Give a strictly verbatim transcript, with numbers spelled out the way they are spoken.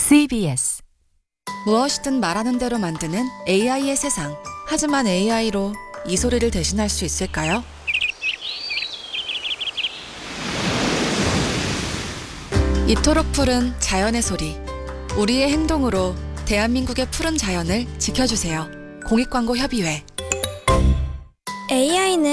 씨비에스 무엇이든 말하는 대로 만드는 에이아이의 세상. 하지만 에이아이로 이 소리를 대신할 수 있을까요? 이토록 푸른 자연의 소리. 우리의 행동으로 대한민국의 푸른 자연을 지켜주세요. 공익광고협의회. 에이아이는